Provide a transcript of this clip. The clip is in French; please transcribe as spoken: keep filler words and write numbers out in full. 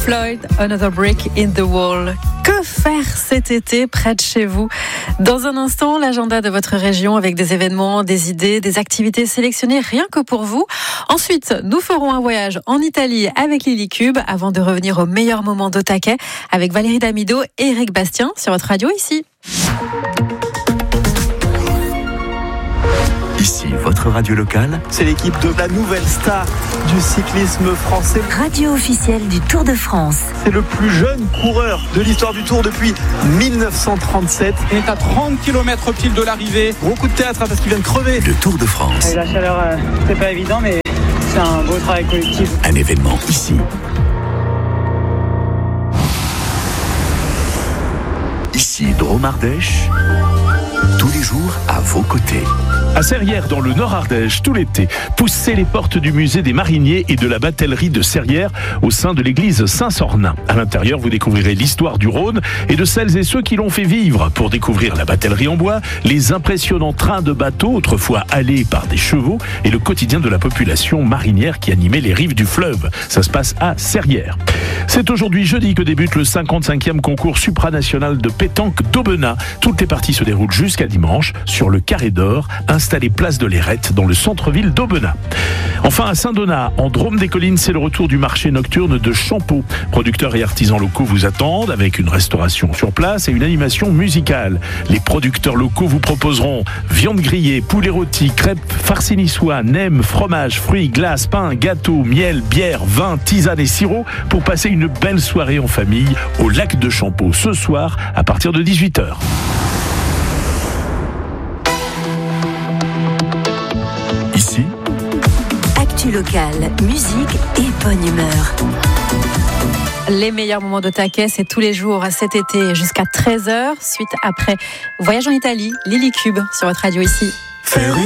Floyd, Another Brick in the Wall. Que faire cet été près de chez vous? Dans un instant, l'agenda de votre région avec des événements, des idées, des activités sélectionnées rien que pour vous. Ensuite, nous ferons un voyage en Italie avec Lily Cube avant de revenir au meilleur moment d'Otaquet avec Valérie Damido et Eric Bastien sur votre radio ici. Ici, votre radio locale. C'est l'équipe de la nouvelle star du cyclisme français. Radio officielle du Tour de France. C'est le plus jeune coureur de l'histoire du Tour depuis dix-neuf cent trente-sept. Il est à trente kilomètres pile de l'arrivée. Gros coup de théâtre hein, parce qu'il vient de crever. Le Tour de France. Et la chaleur, euh, c'est pas évident, mais c'est un beau travail collectif. Un événement ici. Ici, Drôme Ardèche. Tous les jours à vos côtés. À Serrières, dans le Nord Ardèche, tout l'été, poussez les portes du musée des mariniers et de la batellerie de Serrières au sein de l'église Saint-Sornin. À l'intérieur, vous découvrirez l'histoire du Rhône et de celles et ceux qui l'ont fait vivre. Pour découvrir la batellerie en bois, les impressionnants trains de bateaux, autrefois halés par des chevaux, et le quotidien de la population marinière qui animait les rives du fleuve. Ça se passe à Serrières. C'est aujourd'hui jeudi que débute le cinquante-cinquième concours supranational de pétanque d'Aubenas. Toutes les parties se déroulent jusqu'à dimanche sur le Carré d'Or, installé place de l'Érette dans le centre-ville d'Aubenas. Enfin à Saint-Donat, en Drôme des Collines, c'est le retour du marché nocturne de Champeau. Producteurs et artisans locaux vous attendent avec une restauration sur place et une animation musicale. Les producteurs locaux vous proposeront viande grillée, poulet rôti, crêpes farcies niçois, nems, fromage, fruits, glaces, pain, gâteaux, miel, bière, vin, tisane et sirop pour passer une belle soirée en famille au lac de Champeau ce soir à partir de dix-huit heures. Ici, actu locale, musique et bonne humeur. Les meilleurs moments d'Otaquet, c'est tous les jours cet été jusqu'à treize heures. Suite après Voyage en Italie, Lily Cube sur votre radio ici. faire